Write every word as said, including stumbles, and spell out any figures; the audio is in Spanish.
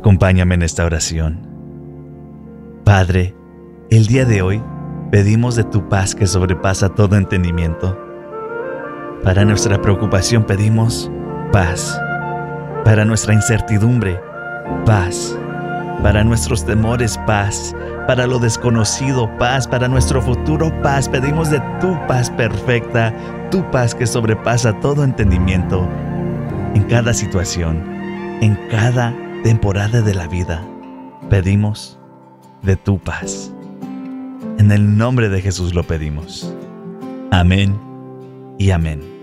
Acompáñame en esta oración. Padre, el día de hoy pedimos de tu paz que sobrepasa todo entendimiento. Para nuestra preocupación pedimos paz. Para nuestra incertidumbre, paz. Para nuestros temores, paz. Para lo desconocido, paz. Para nuestro futuro, paz. Pedimos de tu paz perfecta, tu paz que sobrepasa todo entendimiento. En cada situación, en cada temporada de la vida, pedimos de tu paz. En el nombre de Jesús lo pedimos. Amén y amén.